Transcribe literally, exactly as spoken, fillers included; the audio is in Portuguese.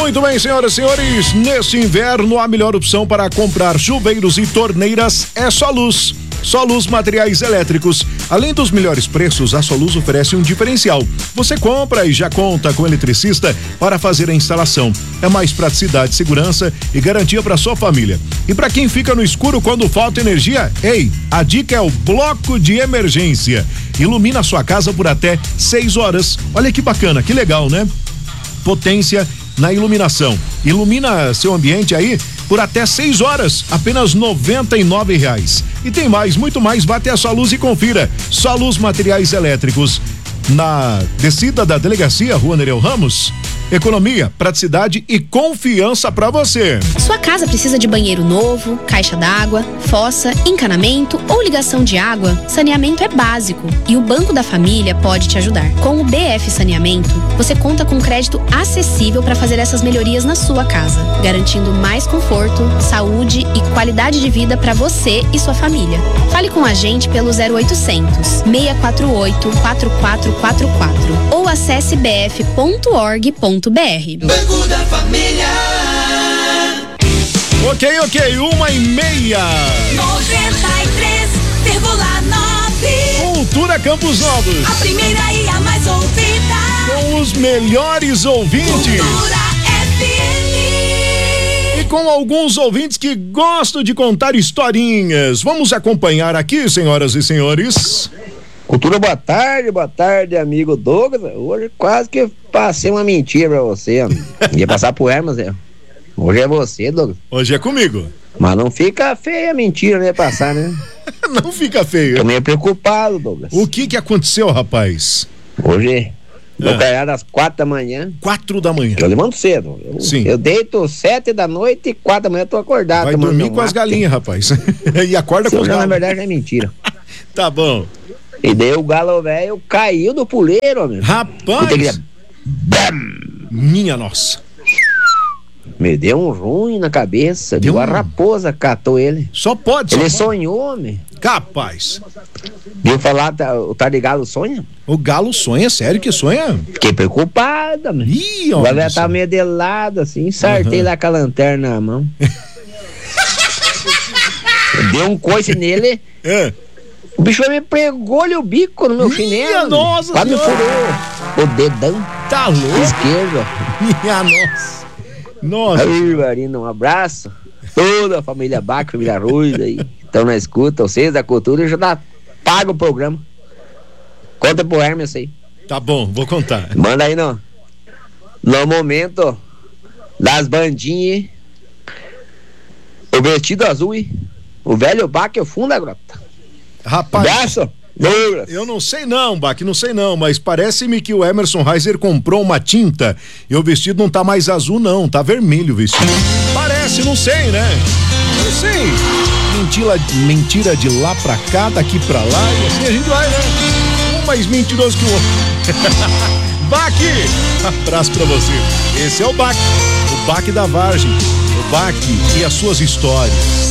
Muito bem, senhoras e senhores, nesse inverno a melhor opção para comprar chuveiros e torneiras é Soluz. Soluz Materiais Elétricos. Além dos melhores preços, a Soluz oferece um diferencial. Você compra e já conta com eletricista para fazer a instalação. É mais praticidade, segurança e garantia para sua família. E para quem fica no escuro quando falta energia, ei, a dica é o bloco de emergência. Ilumina a sua casa por até seis horas. Olha que bacana, que legal, né? Potência na iluminação. Ilumina seu ambiente aí por até seis horas, apenas noventa e nove reais. E tem mais, muito mais, vá até a Soluz e confira. Soluz Materiais Elétricos, na descida da delegacia Rua Nereu Ramos. Economia, praticidade e confiança pra você. Sua casa precisa de banheiro novo, caixa d'água, fossa, encanamento ou ligação de água? Saneamento é básico e o Banco da Família pode te ajudar. Com o B F Saneamento, você conta com crédito acessível para fazer essas melhorias na sua casa, garantindo mais conforto, saúde e qualidade de vida para você e sua família. Fale com a gente pelo zero oitocentos, seis quatro oito, quatro quatro quatro quatro ou acesse b f ponto org ponto b r. Banco da Família. Ok, ok, uma e meia. noventa e três vírgula nove. Cultura Campos Novos. A primeira e a mais ouvida. Com os melhores ouvintes. Cultura F M. E com alguns ouvintes que gostam de contar historinhas. Vamos acompanhar aqui, senhoras e senhores. Cultura, boa tarde, boa tarde, amigo Douglas. Hoje quase que passei uma mentira pra você. Ia passar pro Hermes, né? Hoje é você, Douglas. Hoje é comigo. Mas não fica feia a mentira, né? Passar, né? Não fica feio. Tô meio preocupado, Douglas. O que que aconteceu, rapaz? Hoje, vou Ah. cair às quatro da manhã. Quatro da manhã. Eu levanto cedo. Eu, Sim. Eu deito sete da noite e quatro da manhã eu tô acordado. Vai tomando dormir meu com as mate. galinhas, rapaz. E acorda Se com os já, na galos. verdade, é mentira. Tá bom. E daí o galo velho caiu do puleiro, amigo. Rapaz. Minha nossa. Me deu um ruim na cabeça. Deu Deu a um- raposa catou ele. Só pode, só Ele pode. sonhou, homem. Capaz. Viu falar, tá, o tá de galo sonha? O galo sonha, sério que sonha? Fiquei preocupada, mano. Ih, O olha galo só. tá meio de lado, assim, sartei Uhum. lá com a lanterna na mão. Deu um coice nele, É. o bicho me pregou-lhe o bico no meu Minha chinelo. nossa Quase me senhora. furou o dedão Tá louco? esquerdo. Minha nossa. Nossa. Aí, Marina, um abraço. Toda a família Baca, família Ruiz aí. Estão na escuta, vocês da cultura já dá, paga o programa. Conta pro Hermes aí. Tá bom, vou contar. Manda aí no, no momento das bandinhas. O vestido azul, hein? O velho Baca é o fundo da grota. Rapaz. Abraço. Douglas. Eu não sei não, Bac, não sei não, mas parece-me que o Emerson Reiser comprou uma tinta e o vestido não tá mais azul não, tá vermelho o vestido. Parece, não sei, né? Não sei. Mentira, mentira de lá pra cá, daqui pra lá e assim a gente vai, né? Um mais mentiroso que o outro. Bac, abraço pra você. Esse é o Bac, o Bac da Vargem, o Bac e as suas histórias.